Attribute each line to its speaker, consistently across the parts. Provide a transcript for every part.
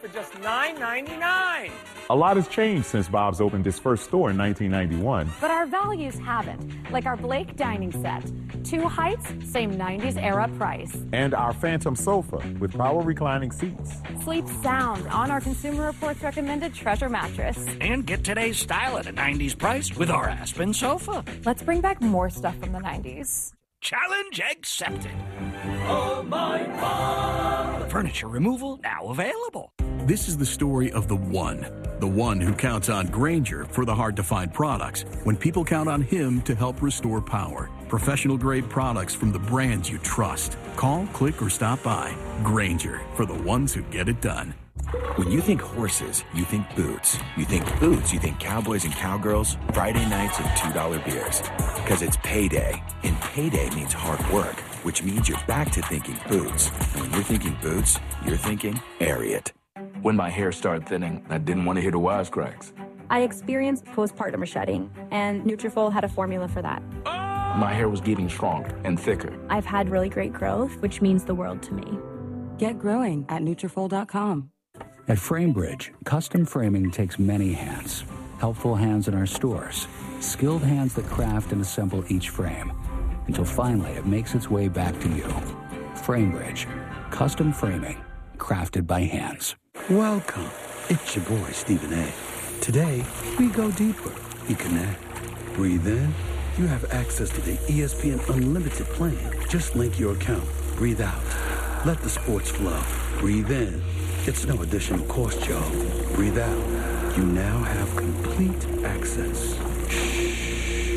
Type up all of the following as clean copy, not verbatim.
Speaker 1: for just $9.99.
Speaker 2: A lot has changed since Bob's opened his first store in 1991.
Speaker 3: But our values haven't, like our Blake dining set. 2 heights, same 90s era price.
Speaker 2: And our Phantom sofa with power reclining seats.
Speaker 3: Sleep sound on our Consumer Reports recommended Treasure mattress.
Speaker 4: And get today's style at a 90s price with our Aspen sofa.
Speaker 3: Let's bring back more stuff from the 90s.
Speaker 4: Challenge accepted.
Speaker 1: Oh, my Bob.
Speaker 4: Furniture removal now available.
Speaker 5: This is the story of the one who counts on Grainger for the hard-to-find products when people count on him to help restore power. Professional-grade products from the brands you trust. Call, click, or stop by. Grainger, for the ones who get it done.
Speaker 6: When you think horses, you think boots. You think boots, you think cowboys and cowgirls, Friday nights and $2 beers. Because it's payday, and payday means hard work, which means you're back to thinking boots. And when you're thinking boots, you're thinking Ariat.
Speaker 7: When my hair started thinning, I didn't want to hear the wisecracks.
Speaker 8: I experienced postpartum shedding, and Nutrafol had a formula for that.
Speaker 7: My hair was getting stronger and thicker.
Speaker 8: I've had really great growth, which means the world to me.
Speaker 9: Get growing at Nutrafol.com.
Speaker 10: At FrameBridge, custom framing takes many hands. Helpful hands in our stores, skilled hands that craft and assemble each frame, until finally it makes its way back to you. FrameBridge, custom framing, crafted by hands.
Speaker 11: Welcome. It's your boy, Stephen A. Today, we go deeper. You connect. Breathe in. You have access to the ESPN Unlimited plan. Just link your account. Breathe out. Let the sports flow. Breathe in. It's no additional cost, y'all. Breathe out. You now have complete access. Shh.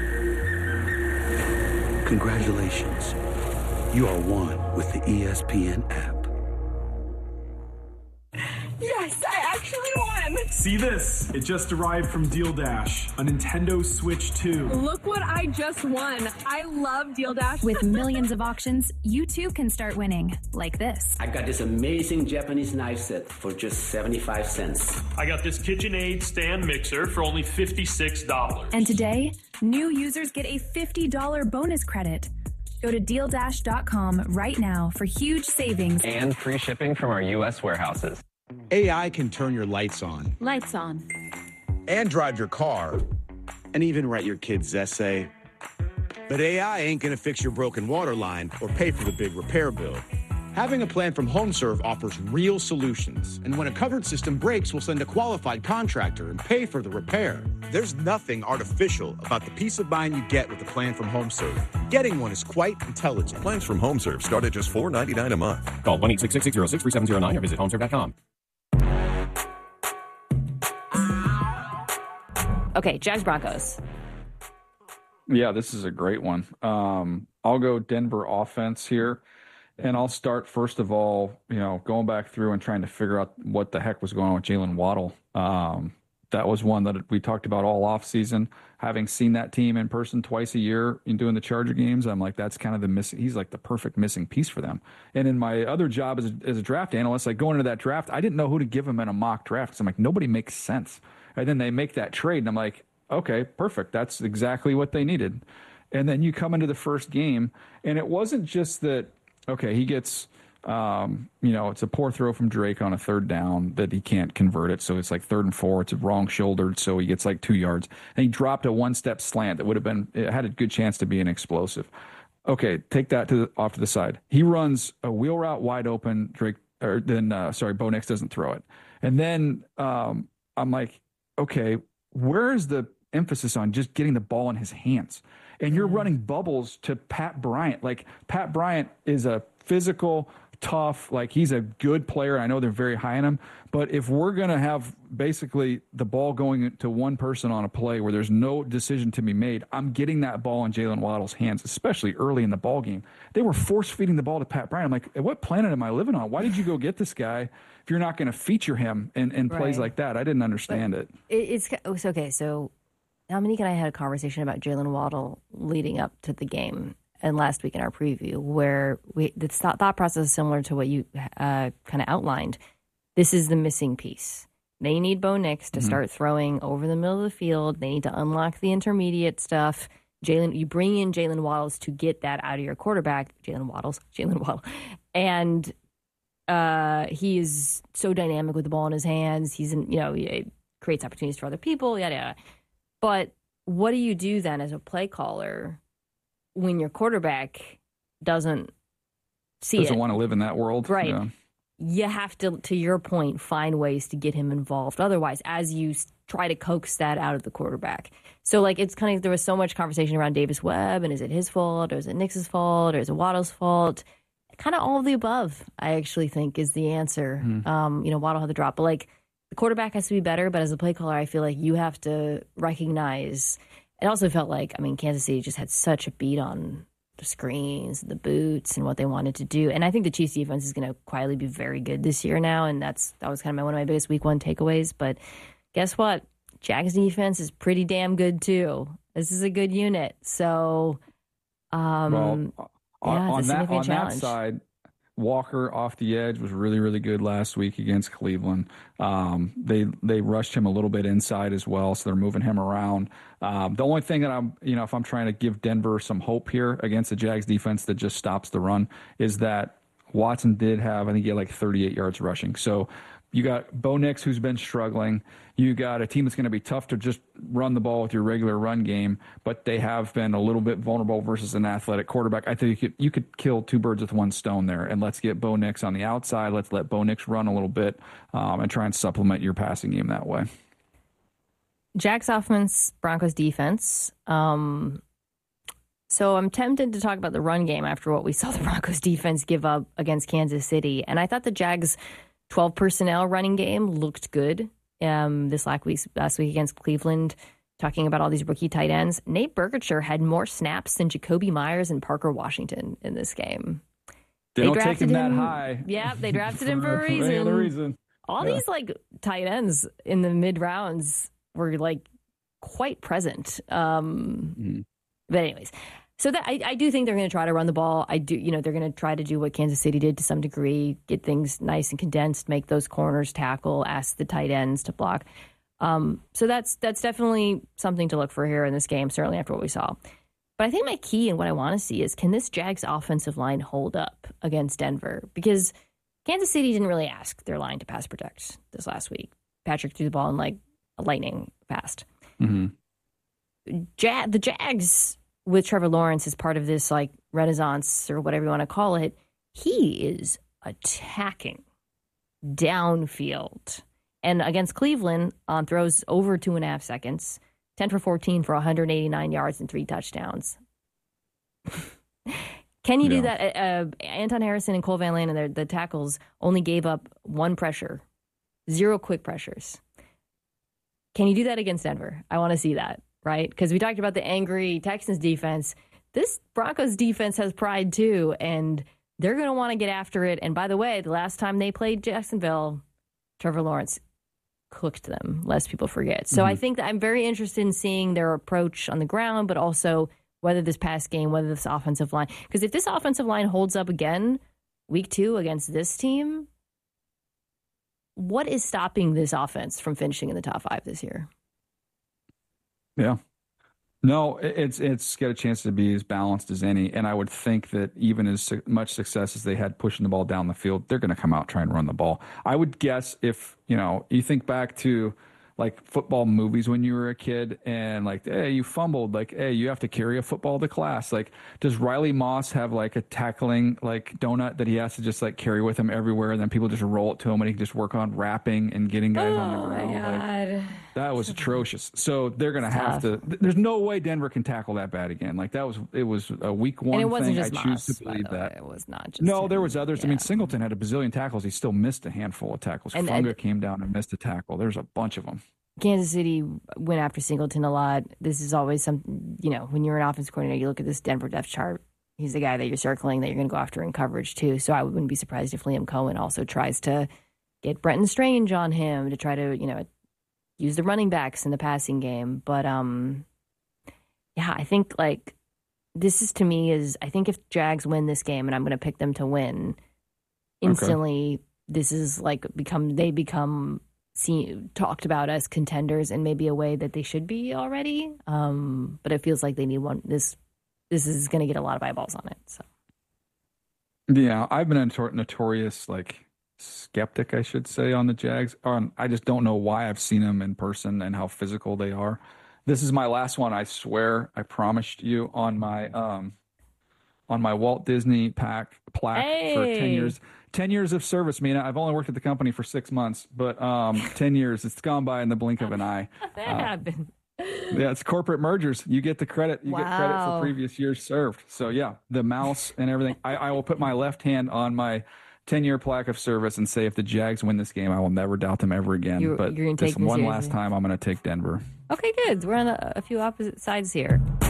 Speaker 11: Congratulations. You are one with the ESPN app.
Speaker 12: Yes, I actually won!
Speaker 13: See this? It just arrived from Deal Dash, a Nintendo Switch 2.
Speaker 12: Look what I just won. I love Deal Dash.
Speaker 3: With millions of auctions, you too can start winning, like this.
Speaker 14: I got this amazing Japanese knife set for just 75 cents.
Speaker 15: I got this KitchenAid stand mixer for only $56.
Speaker 3: And today, new users get a $50 bonus credit. Go to DealDash.com right now for huge savings.
Speaker 16: And free shipping from our U.S. warehouses.
Speaker 17: AI can turn your lights on.
Speaker 3: Lights on.
Speaker 17: And drive your car. And even write your kid's essay. But AI ain't gonna fix your broken water line or pay for the big repair bill. Having a plan from HomeServe offers real solutions. And when a covered system breaks, we'll send a qualified contractor and pay for the repair. There's nothing artificial about the peace of mind you get with a plan from HomeServe. Getting one is quite intelligent.
Speaker 18: Plans from HomeServe start at just $4.99 a month.
Speaker 19: Call 1-866-606-3709 or visit HomeServe.com.
Speaker 20: Okay, Jags Broncos.
Speaker 21: Yeah, this is a great one. I'll go Denver offense here. And I'll start, first of all, going back through and trying to figure out what the heck was going on with Jalen Waddle. That was one that we talked about all offseason. Having seen that team in person twice a year in doing the Charger games, I'm like, that's kind of the missing. He's like the perfect missing piece for them. And in my other job as a draft analyst, like going into that draft, I didn't know who to give him in a mock draft. So I'm like, nobody makes sense. And then they make that trade, and I'm like, okay, perfect. That's exactly what they needed. And then you come into the first game, and it wasn't just that, okay, he gets, it's a poor throw from Drake on a third down that he can't convert it. So it's like 3rd and 4. It's wrong shouldered, so he gets like 2 yards. And he dropped a one-step slant that would have it had a good chance to be an explosive. Okay, take that off to the side. He runs a wheel route wide open. Bo Nix doesn't throw it. And then I'm like, okay, where's the emphasis on just getting the ball in his hands? And you're running bubbles to Pat Bryant. Like, Pat Bryant is a physical, tough, like, he's a good player. I know they're very high on him. But if we're going to have basically the ball going to one person on a play where there's no decision to be made, I'm getting that ball in Jalen Waddle's hands, especially early in the ball game. They were force-feeding the ball to Pat Bryant. I'm like, what planet am I living on? Why did you go get this guy if you're not going to feature him in plays like that? I didn't understand it.
Speaker 20: It's okay, so Dominique and I had a conversation about Jalen Waddle leading up to the game and last week in our preview, where the thought process is similar to what you kind of outlined. This is the missing piece. They need Bo Nix to start throwing over the middle of the field. They need to unlock the intermediate stuff. You bring in Jalen Waddles to get that out of your quarterback. Jalen Waddle. And He is so dynamic with the ball in his hands. He creates opportunities for other people, yada, yada. But what do you do then as a play caller when your quarterback doesn't
Speaker 21: doesn't want to live in that world?
Speaker 20: Right.
Speaker 21: Yeah.
Speaker 20: You have to your point, find ways to get him involved. Otherwise, as you try to coax that out of the quarterback. So, it's kind of, there was so much conversation around Davis Webb, and is it his fault, or is it Nix's fault, or is it Waddle's fault? Kind of all of the above, I actually think, is the answer. Waddle had the drop. But, the quarterback has to be better, but as a play caller, I feel like you have to recognize. It also felt like, Kansas City just had such a beat on the screens, the boots, and what they wanted to do. And I think the Chiefs defense is going to quietly be very good this year now, and that was kind of one of my biggest week one takeaways. But guess what? Jags defense is pretty damn good too. This is a good unit. So,
Speaker 21: on that
Speaker 20: challenge.
Speaker 21: side, Walker off the edge was really, really good last week against Cleveland. They rushed him a little bit inside as well, so they're moving him around. The only thing that if I'm trying to give Denver some hope here against the Jags defense that just stops the run is that Watson did have, I think he had 38 yards rushing. So you got Bo Nix, who's been struggling. You got a team that's going to be tough to just run the ball with your regular run game, but they have been a little bit vulnerable versus an athletic quarterback. I think you could kill two birds with one stone there, and let's get Bo Nix on the outside. Let's let Bo Nix run a little bit and try and supplement your passing game that way.
Speaker 20: Jags offense, Broncos defense. So I'm tempted to talk about the run game after what we saw the Broncos defense give up against Kansas City. And I thought the Jags 12 personnel running game looked good this last week against Cleveland, talking about all these rookie tight ends. Nate Berkshire had more snaps than Jacoby Myers and Parker Washington in this game.
Speaker 21: They don't take him that high.
Speaker 20: Yeah, they drafted him for a reason.
Speaker 21: For any other reason.
Speaker 20: All these tight ends in the mid rounds were quite present. But anyways, so that I do think they're going to try to run the ball. I do, they're going to try to do what Kansas City did to some degree, get things nice and condensed, make those corners tackle, ask the tight ends to block. So that's definitely something to look for here in this game, certainly after what we saw. But I think my key and what I want to see is, can this Jags offensive line hold up against Denver? Because Kansas City didn't really ask their line to pass protect this last week. Patrick threw the ball in a lightning fast.
Speaker 21: Mm-hmm.
Speaker 20: The Jags, with Trevor Lawrence as part of this renaissance or whatever you want to call it, he is attacking downfield. And against Cleveland, on throws over 2.5 seconds, 10 for 14 for 189 yards and 3 touchdowns. Can you do that? Anton Harrison and Cole Van Lannon, the tackles, only gave up 1 pressure, 0 quick pressures. Can you do that against Denver? I want to see that, right? Because we talked about the angry Texans defense. This Broncos defense has pride too, and they're going to want to get after it. And by the way, the last time they played Jacksonville, Trevor Lawrence cooked them, lest people forget. So I think that I'm very interested in seeing their approach on the ground, but also whether this pass game, whether this offensive line. Because if this offensive line holds up again, week 2 against this team, what is stopping this offense from finishing in the top 5 this year?
Speaker 21: Yeah. No, it's got a chance to be as balanced as any. And I would think that even as much success as they had pushing the ball down the field, they're going to come out trying to run the ball. I would guess if, you think back to football movies when you were a kid and hey, you fumbled, hey, you have to carry a football to class. Does Riley Moss have a tackling donut that he has to just carry with him everywhere, and then people just roll it to him and he can just work on wrapping and getting guys on the ground?
Speaker 20: Oh my God.
Speaker 21: That was atrocious. So they're going to have to. There's no way Denver can tackle that bad again. It was a week 1
Speaker 20: and it wasn't
Speaker 21: thing.
Speaker 20: Just
Speaker 21: I
Speaker 20: Moss,
Speaker 21: choose to believe that.
Speaker 20: It was not just
Speaker 21: No,
Speaker 20: him.
Speaker 21: there was others.
Speaker 20: Yeah.
Speaker 21: I mean, Singleton had a bazillion tackles. He still missed a handful of tackles. Funga came down and missed a tackle. There's a bunch of them.
Speaker 20: Kansas City went after Singleton a lot. This is always when you're an offensive coordinator, you look at this Denver depth chart. He's the guy that you're circling that you're going to go after in coverage too. So I wouldn't be surprised if Liam Cohen also tries to get Brenton Strange on him to try to, use the running backs in the passing game. But, I think this is to me I think if Jags win this game, and I'm going to pick them to win instantly, this is they become talked about as contenders in maybe a way that they should be already. But it feels like they need one. This is going to get a lot of eyeballs on it. So.
Speaker 21: Yeah, I've been a notorious skeptic, I should say, on the Jags. I just don't know why I've seen them in person and how physical they are. This is my last one. I swear, I promised you on my Walt Disney plaque for 10 years. 10 years of service, Mina. I've only worked at the company for 6 months, but 10 years. It's gone by in the blink of an eye.
Speaker 20: That happened.
Speaker 21: Yeah, it's corporate mergers. You get the credit. You get credit for previous years served. So yeah, the mouse and everything. I will put my left hand on my 10-year plaque of service and say, if the Jags win this game, I will never doubt them ever again.
Speaker 20: You're
Speaker 21: but
Speaker 20: gonna
Speaker 21: this
Speaker 20: take them
Speaker 21: one
Speaker 20: seriously.
Speaker 21: last time, I'm going to take Denver.
Speaker 20: Okay, good. We're on a few opposite sides here.